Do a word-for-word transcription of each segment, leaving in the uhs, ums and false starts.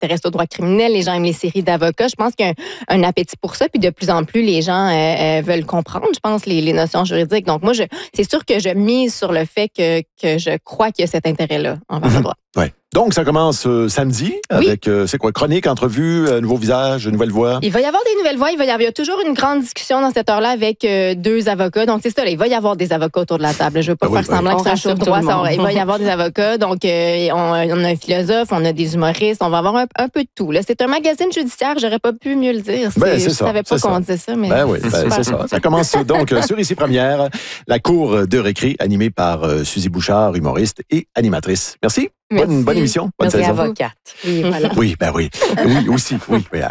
s'intéressent au droit criminel, les gens aiment les séries d'avocats. Je pense qu'il y a un, un appétit pour ça, puis de plus en plus, les gens euh, euh, veulent comprendre, je pense, les, les notions juridiques. Donc, moi, je, c'est sûr que je mise sur le fait que, que je crois qu'il y a cet intérêt-là envers le droit. Oui. Donc, ça commence euh, samedi oui. avec, euh, c'est quoi, chronique, entrevue, euh, nouveau visage, nouvelle voix? Il va y avoir des nouvelles voix. Il va y avoir il y a toujours une grande discussion dans cette heure-là avec euh, deux avocats. Donc, c'est ça, là, il va y avoir des avocats autour de la table. Je ne veux pas ben faire oui, semblant oui. que ça sur droit. Ça, il va y avoir des avocats. Donc, euh, on, on a un philosophe, on a des humoristes. On va avoir un, un peu de tout. Là. C'est un magazine judiciaire. J'aurais pas pu mieux le dire. C'est, ben, c'est je ça, savais pas c'est qu'on ça. disait ça. Mais ben oui, ben, c'est ça. Ça commence donc sur Ici Première, la cour de récré animée par euh, Suzy Bouchard, humoriste et animatrice. Merci. Merci. Bonne, bonne émission. Bonne Merci saison. avocate. Oui, voilà. Oui, ben oui. Oui, aussi. Oui, oui.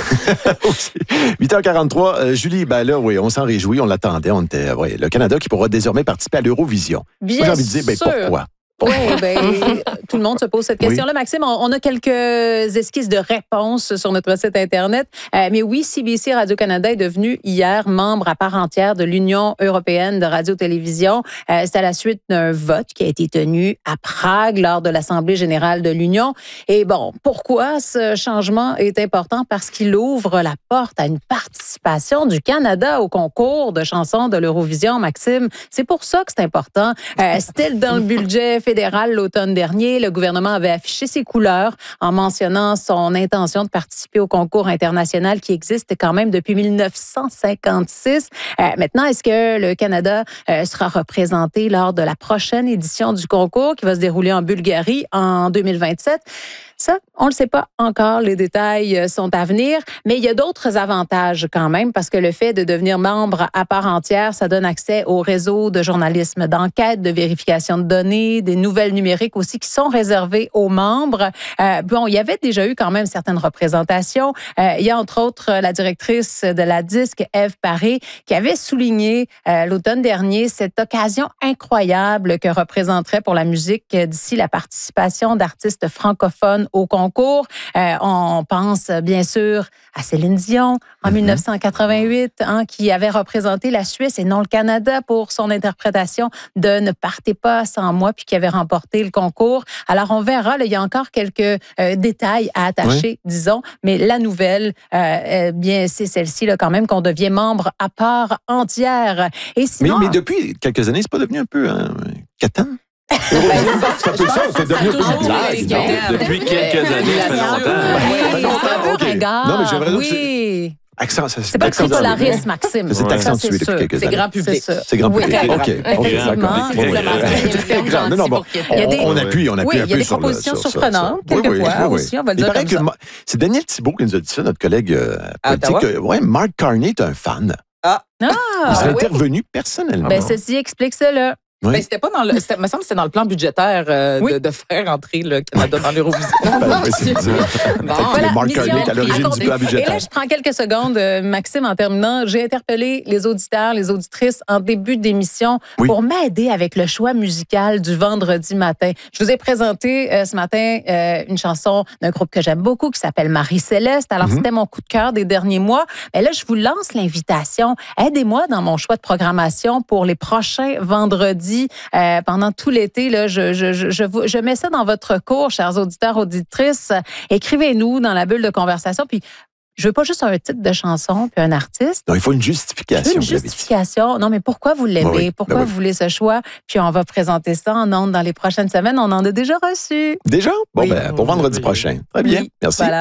aussi. huit heures quarante-trois, euh, Julie, ben là, oui, on s'en réjouit, on l'attendait. On était, oui, le Canada qui pourra désormais participer à l'Eurovision. Bien Moi, j'ai envie de dire, ben sûr. pourquoi? Oui, ben, tout le monde se pose cette question-là. Oui. Maxime, on, on a quelques esquisses de réponses sur notre site Internet. Euh, mais oui, C B C Radio-Canada est devenu hier membre à part entière de l'Union européenne de radio-télévision. Euh, c'est à la suite d'un vote qui a été tenu à Prague lors de l'Assemblée générale de l'Union. Et bon, pourquoi ce changement est important? Parce qu'il ouvre la porte à une participation du Canada au concours de chansons de l'Eurovision, Maxime. C'est pour ça que c'est important. Euh, c'était dans le budget fédéral l'automne dernier. Le gouvernement avait affiché ses couleurs en mentionnant son intention de participer au concours international qui existe quand même depuis dix-neuf cent cinquante-six. Euh, maintenant, est-ce que le Canada euh, sera représenté lors de la prochaine édition du concours qui va se dérouler en Bulgarie en deux mille vingt-sept? Ça, on ne le sait pas encore. Les détails sont à venir. Mais il y a d'autres avantages quand même parce que le fait de devenir membre à part entière, ça donne accès au réseau de journalisme d'enquête, de vérification de données, des nouvelles numériques aussi qui sont réservées aux membres. Euh, bon, il y avait déjà eu quand même certaines représentations. Euh, il y a entre autres la directrice de la Disque, Ève Paré, qui avait souligné euh, l'automne dernier cette occasion incroyable que représenterait pour la musique d'ici la participation d'artistes francophones au concours. Euh, on pense bien sûr à Céline Dion en mm-hmm. dix-neuf cent quatre-vingt-huit, hein, qui avait représenté la Suisse et non le Canada pour son interprétation de Ne partez pas sans moi, puis qui avait remporté le concours. Alors on verra, là, il y a encore quelques euh, détails à attacher, oui. disons, mais la nouvelle, euh, bien c'est celle-ci là quand même qu'on devient membre à part entière. Et sinon, mais, mais depuis quelques années, c'est pas devenu un peu un catin? C'est un peu ça, c'est devenu un peu une blague, non? Depuis quelques années, ça fait longtemps. C'est un Non, mais j'aimerais dire oui. Accent, ça, c'est pas tripolarisme, Maxime. C'est accentué depuis quelques années. C'est grand public. C'est, c'est grand public. Oui, OK. Effectivement. Très grand. Non, non, bon. On appuie, on appuie oui, un peu sur le... il y a des propositions surprenantes, quelquefois, oui, oui, oui, aussi, on va le dire comme que ça. C'est Daniel Thibault qui nous a dit ça, notre collègue politique. Oui, Mark Carney est un fan. Ah! Il serait intervenu personnellement. Ben, ceci explique cela. Oui. Ben, c'était pas dans le, c'était, me semble que c'était dans le plan budgétaire euh, oui. de, de faire entrer le Canada dans l'Eurovision. ben, oui, c'est ça. Bon, voilà, Mark Carney est à l'origine du plan budgétaire. Et là, je prends quelques secondes, Maxime, en terminant. J'ai interpellé les auditeurs, les auditrices en début d'émission oui. pour m'aider avec le choix musical du vendredi matin. Je vous ai présenté euh, ce matin euh, une chanson d'un groupe que j'aime beaucoup qui s'appelle Marie-Céleste. Alors, mm-hmm. c'était mon coup de cœur des derniers mois. Mais là, je vous lance l'invitation. Aidez-moi dans mon choix de programmation pour les prochains vendredis. Euh, pendant tout l'été, là, je, je, je, je, je mets ça dans votre cours, chers auditeurs, auditrices. Écrivez-nous dans la bulle de conversation. Puis, je veux pas juste un titre de chanson puis un artiste. Non, il faut une justification. Une justification. Non, mais pourquoi vous l'aimez? Oui, pourquoi ben oui. vous voulez ce choix? Puis, on va présenter ça en ondes dans les prochaines semaines. On en a déjà reçu. Déjà? Bon, oui. ben, pour vendredi oui. prochain. Très bien. Oui. Merci. Voilà.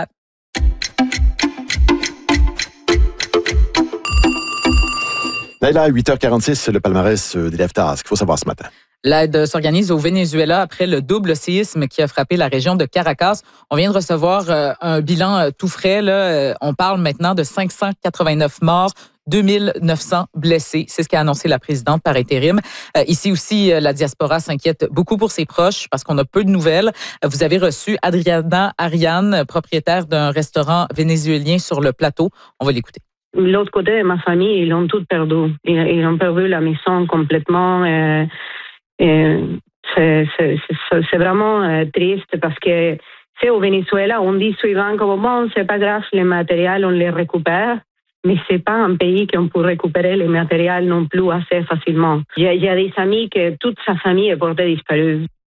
Là, huit heures quarante-six, le palmarès des Lève-Task. Il faut savoir ce matin. L'aide s'organise au Venezuela après le double séisme qui a frappé la région de Caracas. On vient de recevoir euh, un bilan euh, tout frais. Là. Euh, on parle maintenant de cinq cent quatre-vingt-neuf morts, deux mille neuf cents blessés. C'est ce qu'a annoncé la présidente par intérim. Euh, ici aussi, euh, la diaspora s'inquiète beaucoup pour ses proches parce qu'on a peu de nouvelles. Euh, vous avez reçu Adriana Ariane, propriétaire d'un restaurant vénézuélien sur le plateau. On va l'écouter. L'autre côté de ma famille, ils ont tout perdu. Ils, ils ont perdu la maison complètement. Euh, euh, c'est, c'est, c'est, c'est vraiment euh, triste parce que c'est au Venezuela, on dit souvent que bon, c'est pas grave, les matériels, on les récupère. Mais c'est pas un pays qu'on peut récupérer les matériels non plus assez facilement. Il y a, il y a des amis que toute sa famille est portée disparue.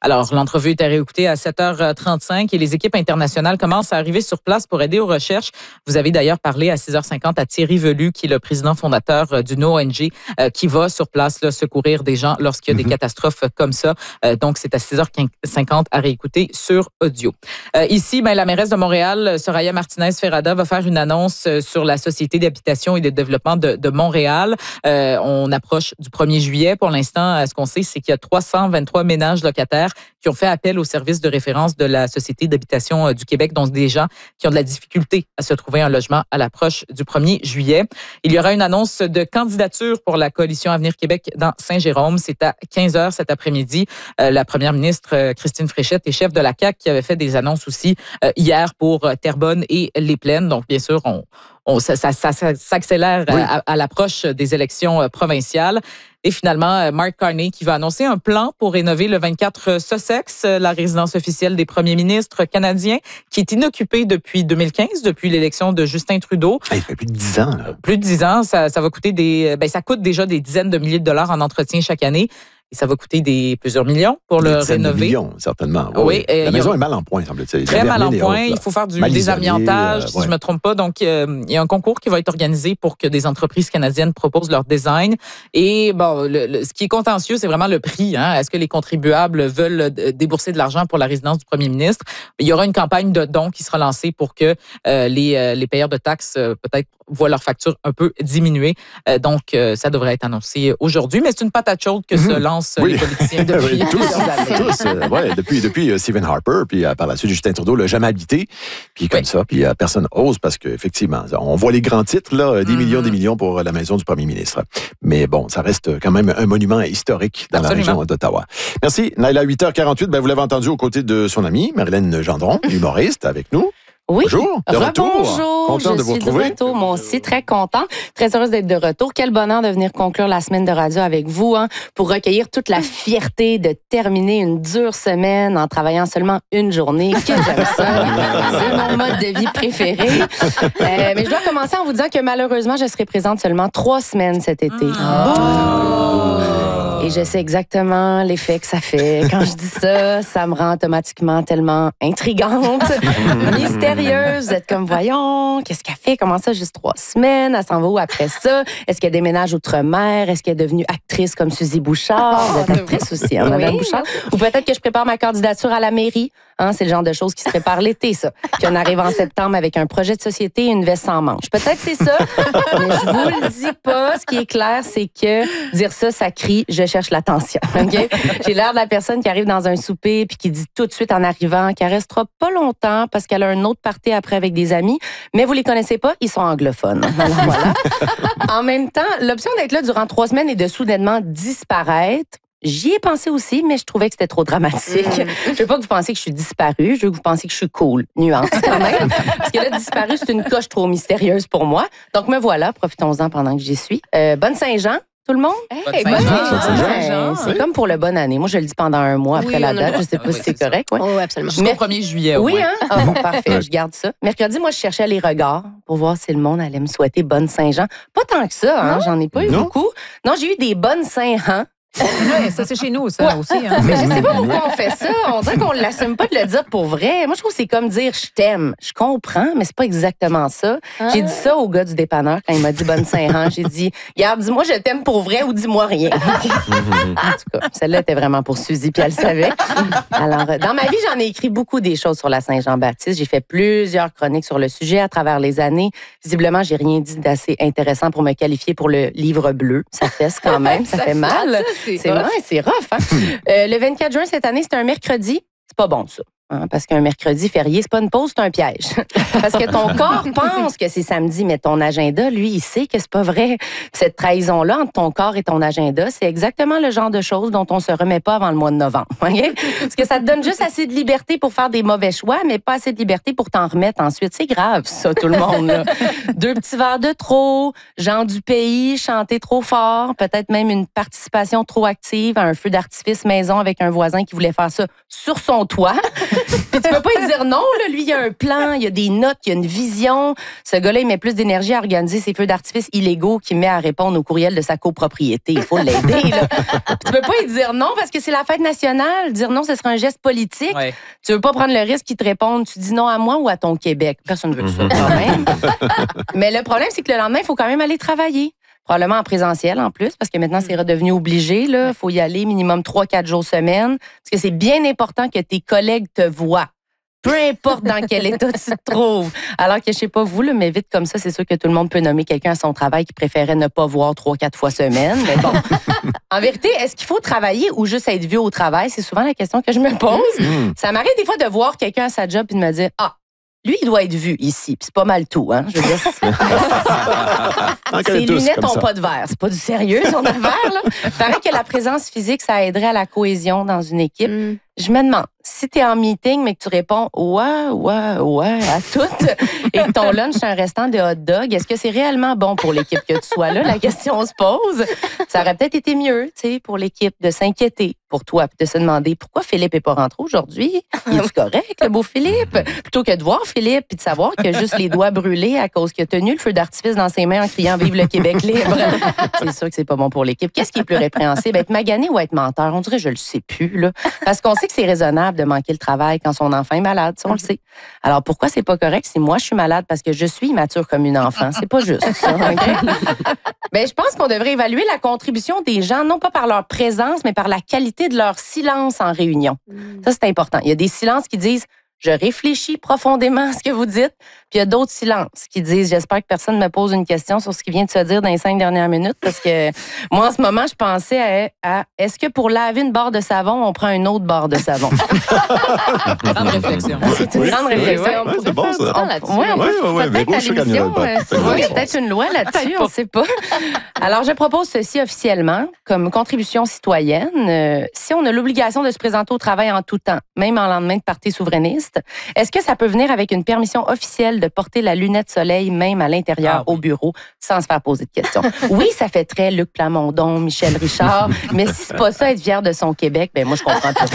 Alors, l'entrevue est à réécouter à sept heures trente-cinq et les équipes internationales commencent à arriver sur place pour aider aux recherches. Vous avez d'ailleurs parlé à six heures cinquante à Thierry Velu, qui est le président fondateur d'une O N G euh, qui va sur place là, secourir des gens lorsqu'il y a mm-hmm. des catastrophes comme ça. Euh, donc, c'est à six heures cinquante à réécouter sur audio. Euh, ici, ben, la mairesse de Montréal, Soraya Martinez-Ferrada, va faire une annonce sur la Société d'habitation et de développement de, de Montréal. Euh, on approche du premier juillet. Pour l'instant, ce qu'on sait, c'est qu'il y a trois cent vingt-trois ménages locataires qui ont fait appel au service de référence de la Société d'habitation du Québec, dont des gens qui ont de la difficulté à se trouver un logement à l'approche du premier juillet. Il y aura une annonce de candidature pour la Coalition Avenir Québec dans Saint-Jérôme. C'est à quinze heures cet après-midi. Euh, la première ministre euh, Christine Fréchette est chef de la C A Q qui avait fait des annonces aussi euh, hier pour euh, Terrebonne et les Plaines. Donc, bien sûr, on, on, ça, ça, ça, ça s'accélère oui. à, à l'approche des élections euh, provinciales. Et finalement, Mark Carney qui va annoncer un plan pour rénover le vingt-quatre Sussex, la résidence officielle des premiers ministres canadiens, qui est inoccupée depuis deux mille quinze, depuis l'élection de Justin Trudeau. Il fait plus de dix ans. Là. Plus de dix ans, ça, ça va coûter des, ben ça coûte déjà des dizaines de milliers de dollars en entretien chaque année. Et ça va coûter des plusieurs millions pour des le rénover. Des millions, certainement. Oui. oui. La maison a... est mal en point, semble-t-il. Très mal en point. Il faut faire du désamiantage, euh, si ouais. je me trompe pas. Donc, euh, il y a un concours qui va être organisé pour que des entreprises canadiennes proposent leur design. Et bon, le, le, ce qui est contentieux, c'est vraiment le prix. Hein. Est-ce que les contribuables veulent débourser de l'argent pour la résidence du premier ministre? Il y aura une campagne de dons qui sera lancée pour que euh, les, euh, les payeurs de taxes euh, peut-être voient leur facture un peu diminuer. Euh, donc, euh, ça devrait être annoncé aujourd'hui. Mais c'est une patate chaude que mmh. se lancent oui. les politiciens depuis oui, tous, tous euh, ouais, depuis, depuis euh, Stephen Harper, puis euh, par la suite, Justin Trudeau l'a jamais habité. Puis comme oui. ça, puis euh, personne ose parce qu'effectivement, on voit les grands titres, là, des mmh. millions, des millions pour la maison du premier ministre. Mais bon, ça reste quand même un monument historique dans Absolument. la région d'Ottawa. Merci. Naila, huit heures quarante-huit, ben, vous l'avez entendu aux côtés de son amie, Marilyn Gendron, humoriste, avec nous. Oui. Bonjour. De retour. Bonjour. Content je de vous suis retrouver. de retour. Moi aussi, très contente. Très heureuse d'être de retour. Quel bonheur de venir conclure la semaine de radio avec vous, hein, pour recueillir toute la fierté de terminer une dure semaine en travaillant seulement une journée. Que j'aime ça. C'est mon mode de vie préféré. Euh, mais je dois commencer en vous disant que malheureusement, je serai présente seulement trois semaines cet été. Oh. Et je sais exactement l'effet que ça fait. Quand je dis ça, ça me rend automatiquement tellement intrigante, mystérieuse. Vous êtes comme, voyons, qu'est-ce qu'elle fait? Comment ça, juste trois semaines? Elle s'en va où après ça? Est-ce qu'elle déménage outre-mer? Est-ce qu'elle est devenue actrice comme Suzy Bouchard? Vous êtes actrice aussi, hein, Madame oui. Bouchard? Ou peut-être que je prépare ma candidature à la mairie. Hein, c'est le genre de choses qui se prépare l'été, ça. Puis on arrive en septembre avec un projet de société et une veste sans manche. Peut-être c'est ça, mais je vous le dis pas. Ce qui est clair, c'est que dire ça, ça crie « je cherche l'attention ». Okay? J'ai l'air de la personne qui arrive dans un souper puis qui dit tout de suite en arrivant qu'elle restera pas longtemps parce qu'elle a un autre party après avec des amis, mais vous les connaissez pas, ils sont anglophones. Alors, voilà. En même temps, l'option d'être là durant trois semaines et de soudainement disparaître, j'y ai pensé aussi, mais je trouvais que c'était trop dramatique. Mm. Je veux pas que vous pensiez que je suis disparue, je veux que vous pensiez que je suis cool. Nuance, quand même. Parce que là, disparue, c'est une coche trop mystérieuse pour moi. Donc, me voilà, profitons-en pendant que j'y suis. Euh, bonne Saint-Jean, tout le monde? Hey, bonne Saint-Jean. C'est comme pour le bonne année. Moi, je le dis pendant un mois après oui, la date. Je sais pas oui, si c'est correct. Ouais. Oh, absolument. Jusqu'au premier juillet. Oui, hein? Ah, bon, parfait, je garde ça. Mercredi, moi, je cherchais les regards pour voir si le monde allait me souhaiter bonne Saint-Jean. Pas tant que ça, hein? J'en ai pas eu non. beaucoup. Non, j'ai eu des bonnes Saint-Jean. Oui, ça, c'est chez nous, ça ouais. aussi. Hein. Mais je sais pas pourquoi on fait ça. On dirait qu'on ne l'assume pas de le dire pour vrai. Moi, je trouve que c'est comme dire « je t'aime ». Je comprends, mais c'est pas exactement ça. Ah. J'ai dit ça au gars du dépanneur quand il m'a dit « bonne Saint-Jean ». J'ai dit « regarde, dis-moi je t'aime pour vrai ou dis-moi rien ». En tout cas, celle-là était vraiment pour Suzy, puis elle le savait. Alors, dans ma vie, j'en ai écrit beaucoup des choses sur la Saint-Jean-Baptiste. J'ai fait plusieurs chroniques sur le sujet à travers les années. Visiblement, j'ai rien dit d'assez intéressant pour me qualifier pour le livre bleu. Ça fesse quand même, ça, ça fait mal. Ça, c'est c'est, ouais, c'est rough. Hein? euh, le vingt-quatre juin cette année, c'est un mercredi. C'est pas bon, ça. Hein, parce qu'un mercredi férié, c'est pas une pause, c'est un piège. Parce que ton corps pense que c'est samedi, mais ton agenda, lui, il sait que c'est pas vrai. Cette trahison-là entre ton corps et ton agenda, c'est exactement le genre de choses dont on se remet pas avant le mois de novembre. Okay? Parce que ça te donne juste assez de liberté pour faire des mauvais choix, mais pas assez de liberté pour t'en remettre ensuite. C'est grave, ça, tout le monde. Là. Deux petits verres de trop, gens du pays, chanter trop fort, peut-être même une participation trop active à un feu d'artifice maison avec un voisin qui voulait faire ça sur son toit. Puis tu peux pas lui dire non, là. Lui, il a un plan, il y a des notes, il y a une vision. Ce gars-là, il met plus d'énergie à organiser ses feux d'artifice illégaux qu'il met à répondre au courriel de sa copropriété. Il faut l'aider, là. Puis tu peux pas lui dire non parce que c'est la fête nationale. Dire non, ce serait un geste politique. Ouais. Tu veux pas prendre le risque qu'il te réponde, tu dis non à moi ou à ton Québec. Personne ne veut ça, quand même. Mais le problème, c'est que le lendemain, il faut quand même aller travailler. Probablement en présentiel en plus, parce que maintenant, c'est redevenu obligé. Il faut y aller minimum trois quatre jours semaine. Parce que c'est bien important que tes collègues te voient. Peu importe dans quel état tu te trouves. Alors que, je sais pas vous, là, mais vite comme ça, c'est sûr que tout le monde peut nommer quelqu'un à son travail qui préférait ne pas voir trois quatre fois semaine. Mais bon, en vérité, est-ce qu'il faut travailler ou juste être vu au travail? C'est souvent la question que je me pose. Mm. Ça m'arrive des fois de voir quelqu'un à sa job et de me dire « Ah, lui, il doit être vu ici. » Puis c'est pas mal tout, hein? Je veux dire, ses lunettes n'ont pas de verre. C'est pas du sérieux, son affaire, là. Il paraît que la présence physique, ça aiderait à la cohésion dans une équipe. Mm. Je me demande, si tu es en meeting, mais que tu réponds « Ouais, ouais, ouais » à tout, et que ton lunch, c'est un restant de hot dog, est-ce que c'est réellement bon pour l'équipe que tu sois là? La question se pose. Ça aurait peut-être été mieux, tu sais, pour l'équipe de s'inquiéter pour toi, puis de se demander pourquoi Philippe n'est pas rentré aujourd'hui. Il est correct, le beau Philippe? Plutôt que de voir Philippe puis de savoir qu'il a juste les doigts brûlés à cause qu'il a tenu le feu d'artifice dans ses mains en criant « Vive le Québec libre ». C'est sûr que c'est pas bon pour l'équipe. Qu'est-ce qui est plus répréhensible? Être magané ou être menteur? On dirait je le sais plus, là. Parce qu'on sait que c'est raisonnable de manquer le travail quand son enfant est malade, ça, on le sait. Alors, pourquoi c'est pas correct si moi, je suis malade parce que je suis immature comme une enfant? C'est pas juste ça, OK? Mais je pense qu'on devrait évaluer la contribution des gens, non pas par leur présence, mais par la qualité de leur silence en réunion. Ça, c'est important. Il y a des silences qui disent « Je réfléchis profondément à ce que vous dites », puis il y a d'autres silences qui disent « J'espère que personne ne me pose une question sur ce qui vient de se dire dans les cinq dernières minutes », parce que moi, en ce moment, je pensais à, à est-ce que pour laver une barre de savon, on prend une autre barre de savon? Grande réflexion. C'est une oui, grande oui, réflexion. Oui, oui, c'est bon, ça. On, ouais, on peut, oui, oui, peut-être à l'émission. Il y a peut-être une loi là-dessus, on ne sait pas. Alors, je propose ceci officiellement comme contribution citoyenne. Euh, si on a l'obligation de se présenter au travail en tout temps, même en lendemain de parti souverainiste, est-ce que ça peut venir avec une permission officielle de porter la lunette soleil même à l'intérieur ah, oui. au bureau sans se faire poser de questions? Oui, ça fait très Luc Plamondon, Michel Richard, mais si c'est pas ça, être fier de son Québec, ben moi, je comprends pas.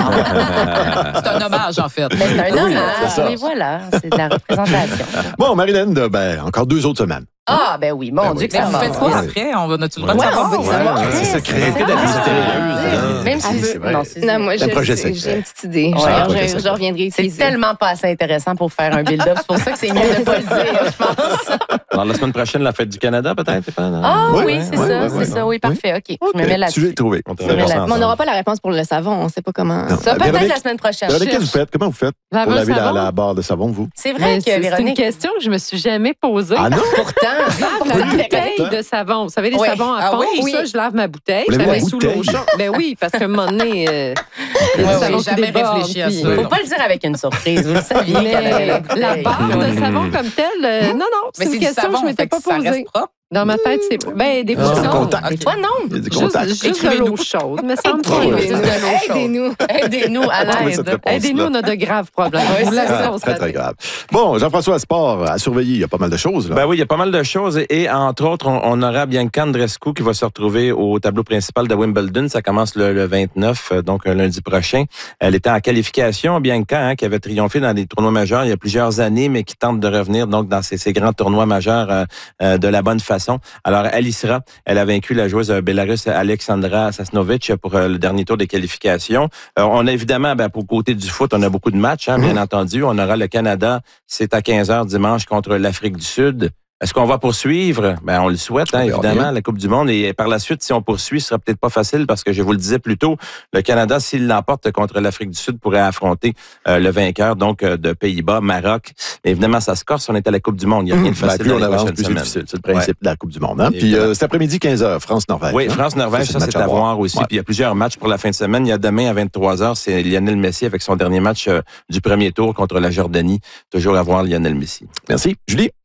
C'est un hommage, en fait. Mais c'est un oui, hommage, mais voilà, c'est de la représentation. Bon, Marilyn, ben, encore deux autres semaines. Ah, ben oui, mon ben Dieu, oui. que ça vous va. faites quoi après? On va notre le droit de ouais, savoir. on va ouais, ouais, c'est secret. C'est la mystérieuse. Même si c'est non, c'est non, moi, j'ai une petite idée. Ouais, je, je reviendrai utiliser. C'est tellement pas assez intéressant pour faire un build-up. C'est pour ça que c'est mieux de pas le dire, je pense. Alors, la semaine prochaine, la fête du Canada, peut-être? Ah oui, oui c'est ouais, ça, ouais, c'est ouais, ça. Oui, parfait. OK, okay. Je me mets là-dessus. Tu l'as trouvé. On n'aura pas la réponse pour le savon. On ne sait pas comment. Ça, peut-être la semaine prochaine. Qu'est-ce que vous faites? Comment vous faites pour laver la barre de savon, vous? C'est vrai que Véronique... C'est une question que je me suis jamais posée. Ah non? Pourtant, la bouteille de savon. Vous savez, les oui. savons à ah, pompe, oui. ça, je lave ma bouteille. Vous je la mets sous l'eau chaude. Ben oui, parce qu'à un moment donné, euh, il y a du savon qui déborde. Il ne faut pas le dire avec une surprise, vous le saviez. Mais la, la barre de savon comme telle, euh, non, non, c'est une question que je ne m'étais pas posée. Dans ma tête, c'est ben des fois non. Des fois non. Il y a du contact. Juste, juste de l'eau chaude, mais ça me Aidez-nous, aidez-nous à l'aide. Aidez-nous, on a de graves problèmes. Très très grave. Bon, Jean-François, sport à surveiller, il y a pas mal de choses là. Ben oui, il y a pas mal de choses et entre autres, on, on aura Bianca Andreescu qui va se retrouver au tableau principal de Wimbledon. Ça commence le, le vingt-neuf, donc lundi prochain. Elle était en qualification, Bianca, hein, qui avait triomphé dans des tournois majeurs il y a plusieurs années, mais qui tente de revenir donc dans ces, ces grands tournois majeurs euh, euh, de la bonne façon. Alors, elle y sera. Elle a vaincu la joueuse bélarusse Alexandra Sasnovic pour euh, le dernier tour des qualifications. Euh, on a évidemment, ben, pour le côté du foot, on a beaucoup de matchs, hein, bien mmh. entendu. On aura le Canada, c'est à quinze heures dimanche contre l'Afrique du Sud. Est-ce qu'on va poursuivre? Ben, on le souhaite, hein, évidemment, la Coupe du Monde. Et par la suite, si on poursuit, ce sera peut-être pas facile parce que je vous le disais plus tôt, le Canada, s'il l'emporte contre l'Afrique du Sud, pourrait affronter euh, le vainqueur, donc, euh, de Pays-Bas, Maroc. Mais évidemment, ça se corse. On est à la Coupe du Monde. Il n'y a rien de facile. Ben, plus on avance, plus c'est difficile. C'est le principe ouais. de la Coupe du Monde. Hein? Puis euh, cet après-midi, quinze heures, France-Norvège. Oui, hein? France-Norvège, ça, ça c'est à voir, voir aussi. Ouais. Puis il y a plusieurs matchs pour la fin de semaine. Il y a demain à vingt-trois heures, c'est Lionel Messi avec son dernier match euh, du premier tour contre la Jordanie. Toujours à voir Lionel Messi. Merci. Julie?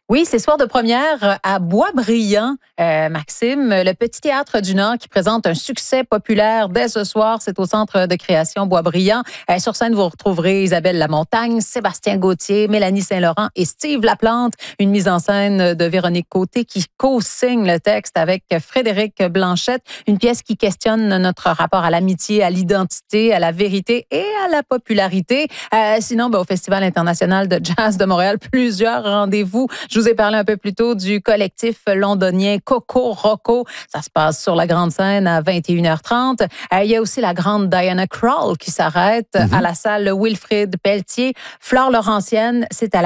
Oui, c'est soir de première à Boisbriand, euh, Maxime, le petit théâtre du Nord qui présente un succès populaire dès ce soir. C'est au centre de création Boisbriand. Euh, sur scène, vous retrouverez Isabelle Lamontagne, Sébastien Gauthier, Mélanie Saint-Laurent et Steve Laplante. Une mise en scène de Véronique Côté qui co-signe le texte avec Frédéric Blanchette. Une pièce qui questionne notre rapport à l'amitié, à l'identité, à la vérité et à la popularité. Euh, sinon, ben, au Festival international de jazz de Montréal, plusieurs rendez-vous. Je vous ai parlé un peu plus tôt du collectif londonien Coco Rocco. Ça se passe sur la grande scène à vingt et une heures trente. Euh, il y a aussi la grande Diana Krall qui s'arrête mm-hmm. à la salle Wilfrid Pelletier. Flore Laurentienne, c'est à la